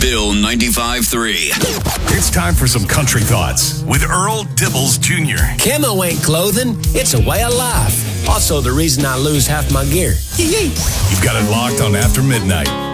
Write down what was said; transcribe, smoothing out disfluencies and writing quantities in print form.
Bill 95.3. It's time for some country thoughts with Earl Dibbles Jr. Camo ain't clothing, it's a way of life. Also the reason I lose half my gear. You've got it locked on After Midnight.